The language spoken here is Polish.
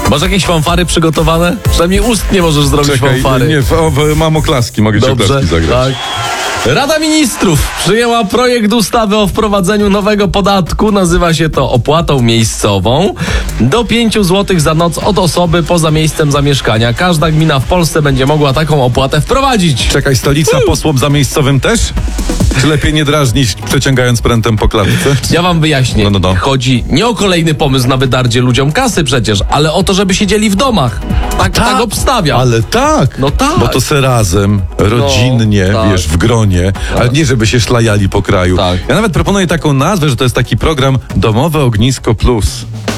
Masz jakieś fanfary przygotowane? Przynajmniej ustnie możesz zrobić fanfary. Nie, mam oklaski, mogę ci oklaski zagrać. Tak. Rada Ministrów przyjęła projekt ustawy o wprowadzeniu nowego podatku. Nazywa się to opłatą miejscową. Do 5 zł za noc od osoby poza miejscem zamieszkania. Każda gmina w Polsce będzie mogła taką opłatę wprowadzić. Czekaj, stolica posłom za miejscowym też? Czy lepiej nie drażnić, przeciągając prętem po klatce? Ja wam wyjaśnię. No. Chodzi nie o kolejny pomysł na wydarcie ludziom kasy przecież, ale o to, żeby siedzieli w domach. Tak obstawiam. Ale tak. No tak. Bo to se razem, rodzinnie, tak. wiesz, w gronie, ale nie żeby się szlajali po kraju. Tak. Ja nawet proponuję taką nazwę, że to jest taki program Domowe Ognisko Plus.